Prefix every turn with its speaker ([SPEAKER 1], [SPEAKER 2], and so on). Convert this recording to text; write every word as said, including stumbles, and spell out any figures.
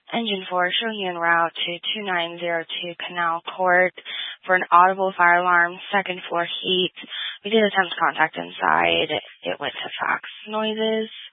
[SPEAKER 1] Engine four, showing you en route to two nine zero two Canal Court for an audible fire alarm, second floor heat. We did attempt contact inside. It went to fax noises.